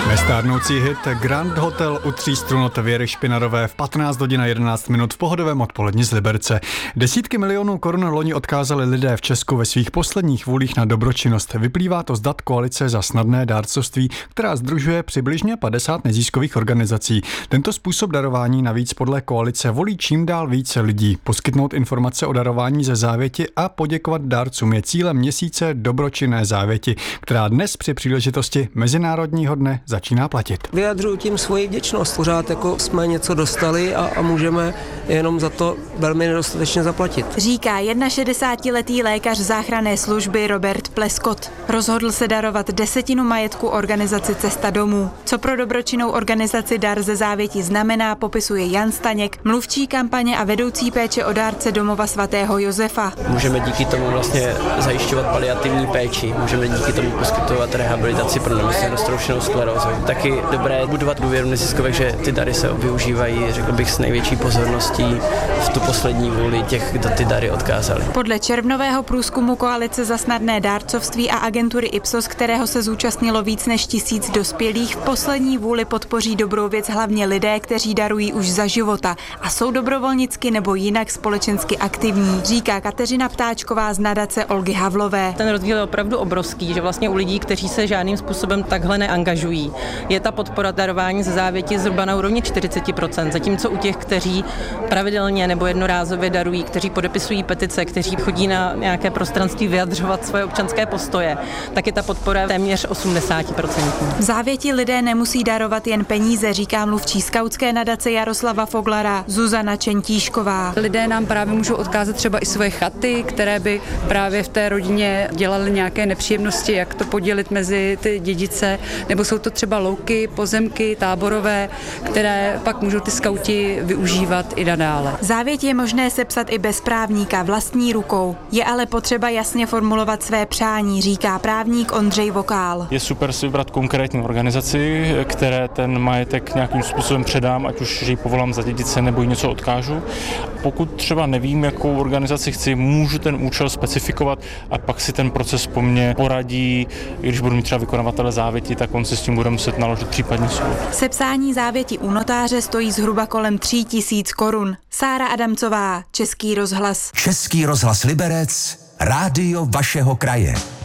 Nestárnoucí hit Grand Hotel u Tří strun od Věry Špinarové v 15 hodin a 11 minut v pohodovém odpoledni z Liberce. Desítky milionů korun loni odkázali lidé v Česku ve svých posledních vůlích na dobročinnost. Vyplývá to z dat Koalice za snadné dárcovství, která sdružuje přibližně 50 neziskových organizací. Tento způsob darování navíc podle Koalice volí čím dál více lidí. Poskytnout informace o darování ze závěti a poděkovat dárcům je cílem měsíce dobročinné závěti, která dnes při příležitosti Mezinárodního dne začíná platit. Vyjadřuju tím svoji vděčnost. Pořád jako jsme něco dostali a můžeme jenom za to velmi nedostatečně zaplatit. Říká 61letý lékař záchranné služby Robert Pleskot. Rozhodl se darovat 10% majetku organizaci Cesta domů. Co pro dobročinnou organizaci Dar ze závěti znamená, popisuje Jan Staněk, mluvčí kampaně a vedoucí péče o dárce domova svatého Josefa. Můžeme díky tomu vlastně zajišťovat paliativní péči, můžeme díky tomu poskytovat rehabilitaci pro nemocně roztroušenou sklerózu. Taky dobré budovat důvěru neziskovek, že ty dary se využívají, řekl bych, s největší pozorností v tu poslední vůli těch, kdo ty dary odkázali. Podle červnového průzkumu Koalice za snadné dárcovství a agentury Ipsos, kterého se zúčastnilo víc než 1000 dospělých, v poslední vůli podpoří dobrou věc hlavně lidé, kteří darují už za života a jsou dobrovolnicky nebo jinak společensky aktivní, říká Kateřina Ptáčková z nadace Olgy Havlové. Ten rozdíl je opravdu obrovský, že vlastně u lidí, kteří se žádným způsobem takhle neangažují, je ta podpora darování ze závěti zhruba na úrovni 40%, zatímco u těch, kteří pravidelně nebo jednorázově darují, kteří podepisují petice, kteří chodí na nějaké prostranství vyjadřovat svoje občanské postoje, tak je ta podpora téměř 80%. V závěti lidé nemusí darovat jen peníze, říká mluvčí skautské nadace Jaroslava Foglara Zuzana Čentíšková. Lidé nám právě můžou odkázat třeba i svoje chaty, které by právě v té rodině dělaly nějaké nepříjemnosti, jak to podělit mezi ty dědice, nebo jsou to třeba louky, pozemky, táborové, které pak můžou ty skauti využívat i nadále. Závěť je možné sepsat i bez právníka vlastní rukou. Je ale potřeba jasně formulovat své přání, říká právník Ondřej Vokál. Je super si vybrat konkrétní organizaci, které ten majetek nějakým způsobem předám, ať už ji povolám za dědice nebo jí něco odkážu. Pokud třeba nevím, jakou organizaci chci, můžu ten účel specifikovat a pak si ten proces po mně poradí. Když budu mít třeba vykonavatele závěti, tak on si s tím bude muset naložit případně soud. Sepsání závěti u notáře stojí zhruba kolem 3000 korun. Sára Adamcová, Český rozhlas. Český rozhlas Liberec, rádio vašeho kraje.